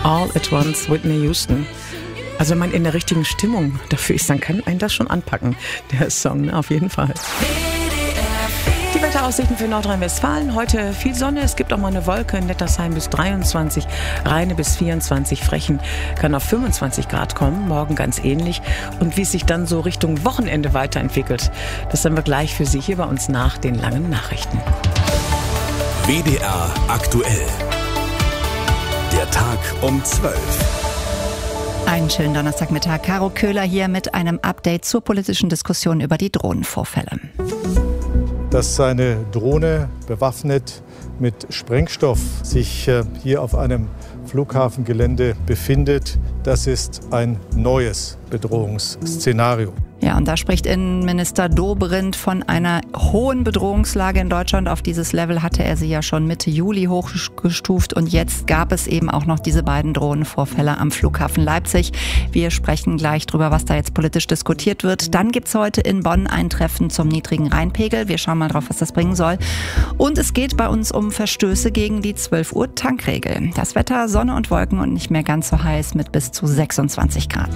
All at Once, Whitney Houston. Also wenn man in der richtigen Stimmung dafür ist, dann kann einen das schon anpacken, der Song, ne? Auf jeden Fall. Die Wetteraussichten für Nordrhein-Westfalen. Heute viel Sonne, es gibt auch mal eine Wolke in Nettersheim bis 23, Rheine bis 24, Frechen kann auf 25 Grad kommen, morgen ganz ähnlich. Und wie es sich dann so Richtung Wochenende weiterentwickelt, das haben wir gleich für Sie hier bei uns nach den langen Nachrichten. WDR aktuell. Der Tag um 12. Einen schönen Donnerstagmittag. Caro Köhler hier mit einem Update zur politischen Diskussion über die Drohnenvorfälle. Dass eine Drohne bewaffnet mit Sprengstoff sich hier auf einem Flughafengelände befindet, das ist ein neues Bedrohungsszenario. Ja, und da spricht Innenminister Dobrindt von einer hohen Bedrohungslage in Deutschland. Auf dieses Level hatte er sie ja schon Mitte Juli hochgestuft. Und jetzt gab es eben auch noch diese beiden Drohnenvorfälle am Flughafen Leipzig. Wir sprechen gleich drüber, was da jetzt politisch diskutiert wird. Dann gibt's heute in Bonn ein Treffen zum niedrigen Rheinpegel. Wir schauen mal drauf, was das bringen soll. Und es geht bei uns um Verstöße gegen die 12 Uhr Tankregel. Das Wetter, Sonne und Wolken und nicht mehr ganz so heiß mit bis zu 26 Grad.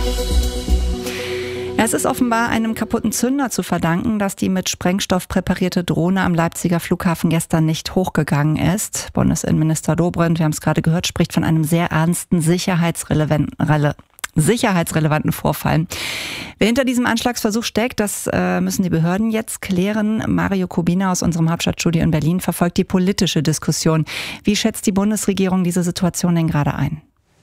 Es ist offenbar einem kaputten Zünder zu verdanken, dass die mit Sprengstoff präparierte Drohne am Leipziger Flughafen gestern nicht hochgegangen ist. Bundesinnenminister Dobrindt, wir haben es gerade gehört, spricht von einem sehr ernsten sicherheitsrelevanten Vorfall. Wer hinter diesem Anschlagsversuch steckt, das müssen die Behörden jetzt klären. Mario Kubina aus unserem Hauptstadtstudio in Berlin verfolgt die politische Diskussion. Wie schätzt die Bundesregierung diese Situation denn gerade ein?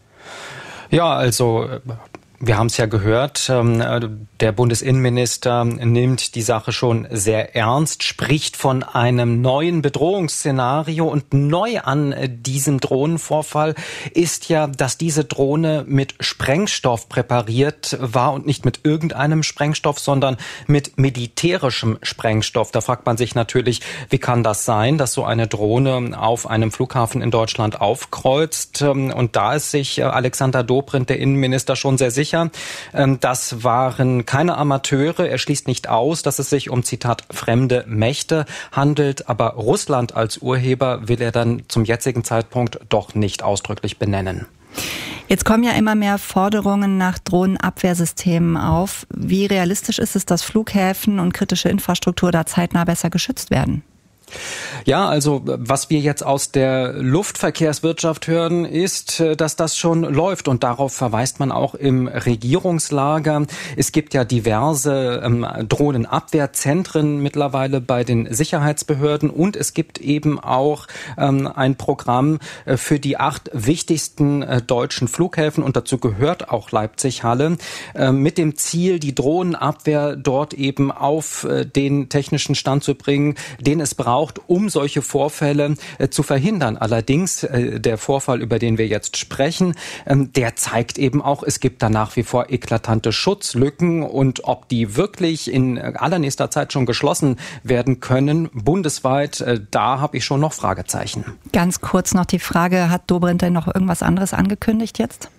Ja, also wir haben es ja gehört, der Bundesinnenminister nimmt die Sache schon sehr ernst, spricht von einem neuen Bedrohungsszenario und neu an diesem Drohnenvorfall ist ja, dass diese Drohne mit Sprengstoff präpariert war und nicht mit irgendeinem Sprengstoff, sondern mit militärischem Sprengstoff. Da fragt man sich natürlich, wie kann das sein, dass so eine Drohne auf einem Flughafen in Deutschland aufkreuzt? Und da ist sich Alexander Dobrindt, der Innenminister, schon sehr sicher. Das waren keine Amateure. Er schließt nicht aus, dass es sich um, Zitat, fremde Mächte handelt. Aber Russland als Urheber will er dann zum jetzigen Zeitpunkt doch nicht ausdrücklich benennen. Jetzt kommen ja immer mehr Forderungen nach Drohnenabwehrsystemen auf. Wie realistisch ist es, dass Flughäfen und kritische Infrastruktur da zeitnah besser geschützt werden? Ja, also was wir jetzt aus der Luftverkehrswirtschaft hören, ist, dass das schon läuft und darauf verweist man auch im Regierungslager. Es gibt ja diverse Drohnenabwehrzentren mittlerweile bei den Sicherheitsbehörden und es gibt eben auch ein Programm für die 8 wichtigsten deutschen Flughäfen und dazu gehört auch Leipzig-Halle mit dem Ziel, die Drohnenabwehr dort eben auf den technischen Stand zu bringen, den es braucht, um solche Vorfälle zu verhindern. Allerdings, der Vorfall, über den wir jetzt sprechen, der zeigt eben auch, es gibt da nach wie vor eklatante Schutzlücken und ob die wirklich in allernächster Zeit schon geschlossen werden können, bundesweit, da habe ich schon noch Fragezeichen. Ganz kurz noch die Frage, hat Dobrindt denn noch irgendwas anderes angekündigt jetzt?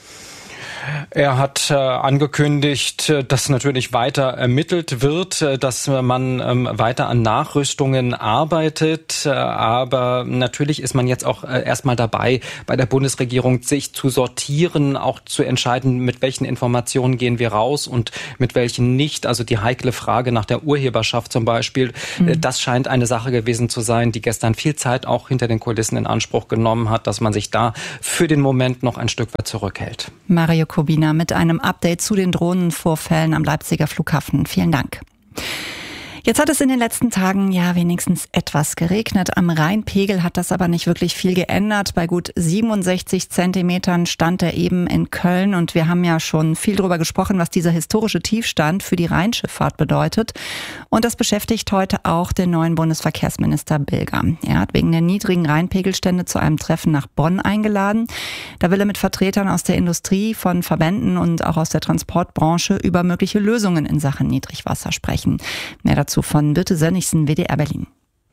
Er hat angekündigt, dass natürlich weiter ermittelt wird, dass man weiter an Nachrüstungen arbeitet. Aber natürlich ist man jetzt auch erstmal dabei, bei der Bundesregierung sich zu sortieren, auch zu entscheiden, mit welchen Informationen gehen wir raus und mit welchen nicht. Also die heikle Frage nach der Urheberschaft zum Beispiel, das scheint eine Sache gewesen zu sein, die gestern viel Zeit auch hinter den Kulissen in Anspruch genommen hat, dass man sich da für den Moment noch ein Stück weit zurückhält. Mario Kubina mit einem Update zu den Drohnenvorfällen am Leipziger Flughafen. Vielen Dank. Jetzt hat es in den letzten Tagen ja wenigstens etwas geregnet. Am Rheinpegel hat das aber nicht wirklich viel geändert. Bei gut 67 Zentimetern stand er eben in Köln. Und wir haben ja schon viel darüber gesprochen, was dieser historische Tiefstand für die Rheinschifffahrt bedeutet. Und das beschäftigt heute auch den neuen Bundesverkehrsminister Bilger. Er hat wegen der niedrigen Rheinpegelstände zu einem Treffen nach Bonn eingeladen. Da will er mit Vertretern aus der Industrie, von Verbänden und auch aus der Transportbranche über mögliche Lösungen in Sachen Niedrigwasser sprechen. Mehr dazu von Birte Sönnigsen, WDR Berlin.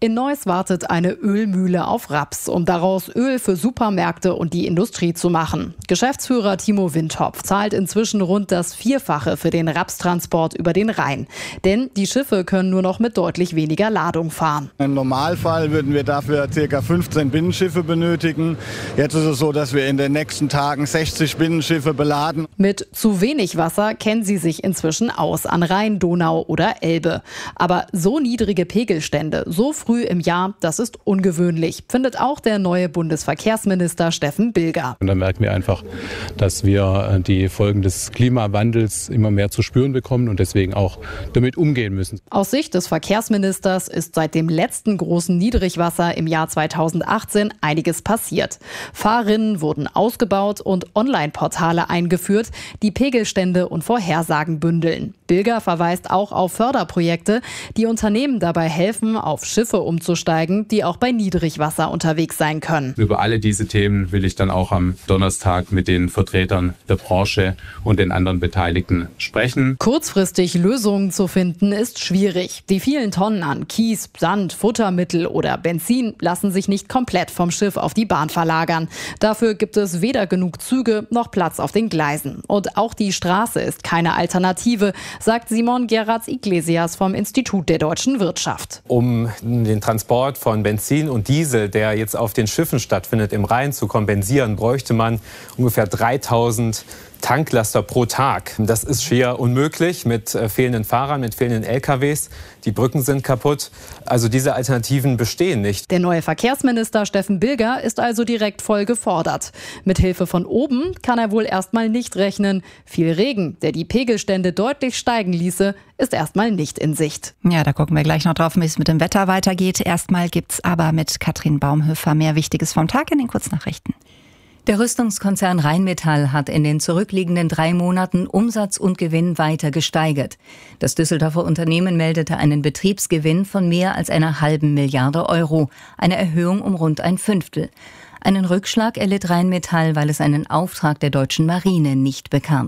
In Neuss wartet eine Ölmühle auf Raps, um daraus Öl für Supermärkte und die Industrie zu machen. Geschäftsführer Timo Windhopf zahlt inzwischen rund das Vierfache für den Rapstransport über den Rhein. Denn die Schiffe können nur noch mit deutlich weniger Ladung fahren. Im Normalfall würden wir dafür ca. 15 Binnenschiffe benötigen. Jetzt ist es so, dass wir in den nächsten Tagen 60 Binnenschiffe beladen. Mit zu wenig Wasser kennen sie sich inzwischen aus an Rhein, Donau oder Elbe. Aber so niedrige Pegelstände so früh im Jahr, das ist ungewöhnlich, findet auch der neue Bundesverkehrsminister Steffen Bilger. Und da merken wir einfach, dass wir die Folgen des Klimawandels immer mehr zu spüren bekommen und deswegen auch damit umgehen müssen. Aus Sicht des Verkehrsministers ist seit dem letzten großen Niedrigwasser im Jahr 2018 einiges passiert. Fahrrinnen wurden ausgebaut und Online-Portale eingeführt, die Pegelstände und Vorhersagen bündeln. Bilger verweist auch auf Förderprojekte, die Unternehmen dabei helfen, auf Schiffe umzusteigen, die auch bei Niedrigwasser unterwegs sein können. Über alle diese Themen will ich dann auch am Donnerstag mit den Vertretern der Branche und den anderen Beteiligten sprechen. Kurzfristig Lösungen zu finden ist schwierig. Die vielen Tonnen an Kies, Sand, Futtermittel oder Benzin lassen sich nicht komplett vom Schiff auf die Bahn verlagern. Dafür gibt es weder genug Züge noch Platz auf den Gleisen. Und auch die Straße ist keine Alternative, sagt Simon Gerards-Iglesias vom Institut der deutschen Wirtschaft. Um den Transport von Benzin und Diesel, der jetzt auf den Schiffen stattfindet, im Rhein zu kompensieren, bräuchte man ungefähr 3000 Tanklaster pro Tag. Das ist schier unmöglich mit fehlenden Fahrern, mit fehlenden LKWs. Die Brücken sind kaputt. Also diese Alternativen bestehen nicht. Der neue Verkehrsminister Steffen Bilger ist also direkt voll gefordert. Mit Hilfe von oben kann er wohl erstmal nicht rechnen. Viel Regen, der die Pegelstände deutlich steigen ließe, ist erstmal nicht in Sicht. Ja, da gucken wir gleich noch drauf, wie es mit dem Wetter weitergeht. Erstmal gibt's aber mit Katrin Baumhöfer mehr Wichtiges vom Tag in den Kurznachrichten. Der Rüstungskonzern Rheinmetall hat in den zurückliegenden 3 Monaten Umsatz und Gewinn weiter gesteigert. Das Düsseldorfer Unternehmen meldete einen Betriebsgewinn von mehr als einer halben Milliarde Euro, eine Erhöhung um rund ein Fünftel. Einen Rückschlag erlitt Rheinmetall, weil es einen Auftrag der deutschen Marine nicht bekam.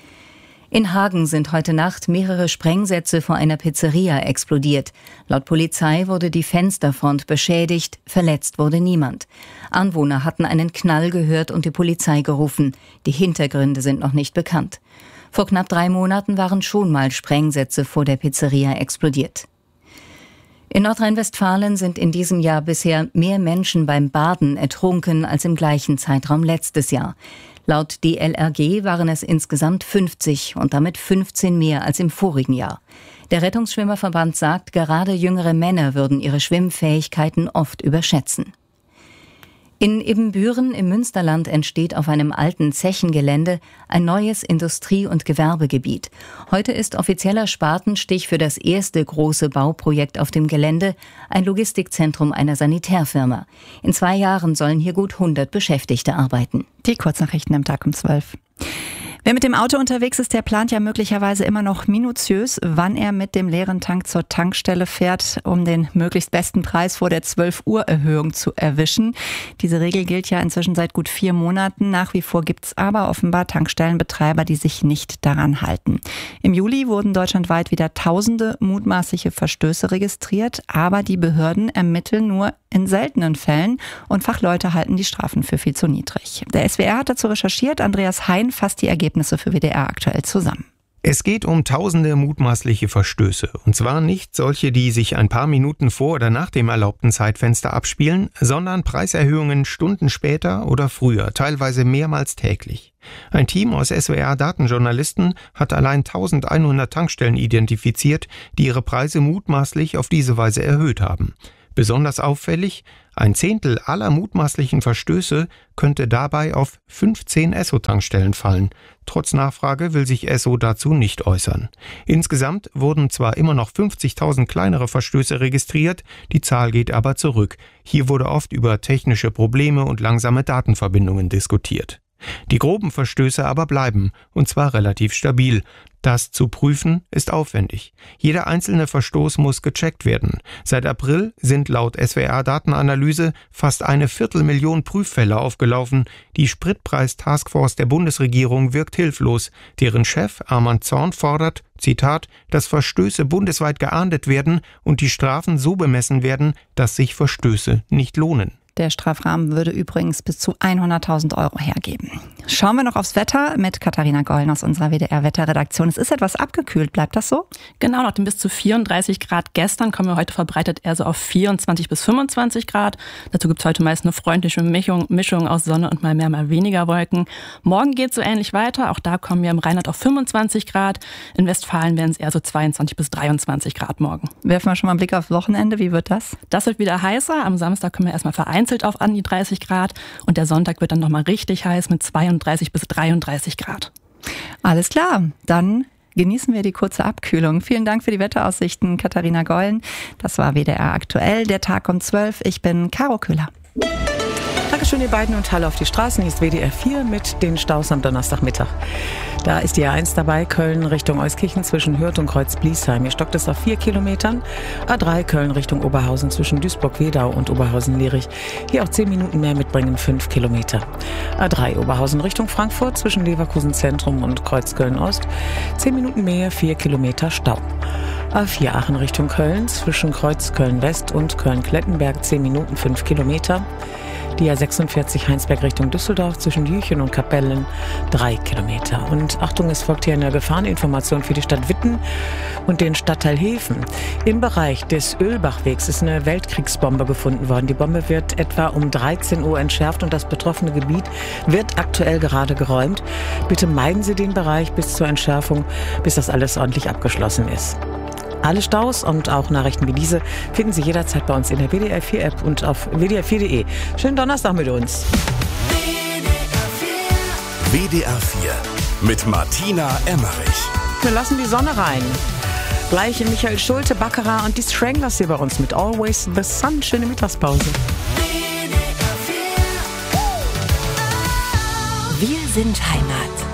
In Hagen sind heute Nacht mehrere Sprengsätze vor einer Pizzeria explodiert. Laut Polizei wurde die Fensterfront beschädigt, verletzt wurde niemand. Anwohner hatten einen Knall gehört und die Polizei gerufen. Die Hintergründe sind noch nicht bekannt. Vor knapp 3 Monaten waren schon mal Sprengsätze vor der Pizzeria explodiert. In Nordrhein-Westfalen sind in diesem Jahr bisher mehr Menschen beim Baden ertrunken als im gleichen Zeitraum letztes Jahr. Laut DLRG waren es insgesamt 50 und damit 15 mehr als im vorigen Jahr. Der Rettungsschwimmerverband sagt, gerade jüngere Männer würden ihre Schwimmfähigkeiten oft überschätzen. In Ibbenbüren im Münsterland entsteht auf einem alten Zechengelände ein neues Industrie- und Gewerbegebiet. Heute ist offizieller Spatenstich für das erste große Bauprojekt auf dem Gelände, ein Logistikzentrum einer Sanitärfirma. In 2 Jahren sollen hier gut 100 Beschäftigte arbeiten. Die Kurznachrichten am Tag um 12. Wer mit dem Auto unterwegs ist, der plant ja möglicherweise immer noch minutiös, wann er mit dem leeren Tank zur Tankstelle fährt, um den möglichst besten Preis vor der 12-Uhr-Erhöhung zu erwischen. Diese Regel gilt ja inzwischen seit gut 4 Monaten. Nach wie vor gibt es aber offenbar Tankstellenbetreiber, die sich nicht daran halten. Im Juli wurden deutschlandweit wieder tausende mutmaßliche Verstöße registriert, aber die Behörden ermitteln nur in seltenen Fällen und Fachleute halten die Strafen für viel zu niedrig. Der SWR hat dazu recherchiert. Andreas Hein fasst die Ergebnisse für WDR aktuell zusammen. Es geht um tausende mutmaßliche Verstöße. Und zwar nicht solche, die sich ein paar Minuten vor oder nach dem erlaubten Zeitfenster abspielen, sondern Preiserhöhungen Stunden später oder früher, teilweise mehrmals täglich. Ein Team aus SWR-Datenjournalisten hat allein 1100 Tankstellen identifiziert, die ihre Preise mutmaßlich auf diese Weise erhöht haben. Besonders auffällig, 1/10 aller mutmaßlichen Verstöße könnte dabei auf 15 Esso-Tankstellen fallen. Trotz Nachfrage will sich Esso dazu nicht äußern. Insgesamt wurden zwar immer noch 50.000 kleinere Verstöße registriert, die Zahl geht aber zurück. Hier wurde oft über technische Probleme und langsame Datenverbindungen diskutiert. Die groben Verstöße aber bleiben, und zwar relativ stabil. Das zu prüfen ist aufwendig. Jeder einzelne Verstoß muss gecheckt werden. Seit April sind laut SWR-Datenanalyse fast 250.000 Prüffälle aufgelaufen. Die Spritpreis-Taskforce der Bundesregierung wirkt hilflos. Deren Chef Armand Zorn fordert, Zitat, dass Verstöße bundesweit geahndet werden und die Strafen so bemessen werden, dass sich Verstöße nicht lohnen. Der Strafrahmen würde übrigens bis zu 100.000 € hergeben. Schauen wir noch aufs Wetter mit Katharina Gollen aus unserer WDR-Wetterredaktion. Es ist etwas abgekühlt, bleibt das so? Genau, nach den bis zu 34 Grad gestern kommen wir heute verbreitet eher so auf 24 bis 25 Grad. Dazu gibt es heute meist eine freundliche Mischung aus Sonne und mal mehr, mal weniger Wolken. Morgen geht es so ähnlich weiter. Auch da kommen wir im Rheinland auf 25 Grad. In Westfalen werden es eher so 22 bis 23 Grad morgen. Werfen wir schon mal einen Blick aufs Wochenende. Wie wird das? Das wird wieder heißer. Am Samstag können wir erstmal vereinzelt auf an die 30 Grad und der Sonntag wird dann nochmal richtig heiß mit 32 bis 33 Grad. Alles klar, dann genießen wir die kurze Abkühlung. Vielen Dank für die Wetteraussichten, Katharina Gollen. Das war WDR aktuell, der Tag um 12. Ich bin Caro Köhler. Dankeschön, ihr beiden, und Hallo auf die Straßen. Hier ist WDR 4 mit den Staus am Donnerstagmittag. Da ist die A1 dabei, Köln Richtung Euskirchen zwischen Hürth und Kreuz-Bliesheim. Hier stockt es auf 4 Kilometern. A3 Köln Richtung Oberhausen zwischen Duisburg-Wedau und Oberhausen-Lierich. Hier auch 10 Minuten mehr mitbringen, 5 Kilometer. A3 Oberhausen Richtung Frankfurt zwischen Leverkusen Zentrum und Kreuzköln-Ost. 10 Minuten mehr, 4 Kilometer Stau. A4 Aachen Richtung Köln zwischen Kreuzköln-West und Köln-Klettenberg 10 Minuten, 5 Kilometer. Die A46 Heinsberg Richtung Düsseldorf zwischen Jüchen und Kapellen 3 Kilometer. Und Achtung, es folgt hier eine Gefahreninformation für die Stadt Witten und den Stadtteil Hefen. Im Bereich des Ölbachwegs ist eine Weltkriegsbombe gefunden worden. Die Bombe wird etwa um 13 Uhr entschärft und das betroffene Gebiet wird aktuell gerade geräumt. Bitte meiden Sie den Bereich bis zur Entschärfung, bis das alles ordentlich abgeschlossen ist. Alle Staus und auch Nachrichten wie diese finden Sie jederzeit bei uns in der WDR 4 App und auf WDR4.de. Schönen Donnerstag mit uns. WDR 4 mit Martina Emmerich. Wir lassen die Sonne rein. Gleich Michael Schulte, Baccarat und die Stranglers hier bei uns mit Always the Sun. Schöne Mittagspause. Wir sind Heimat.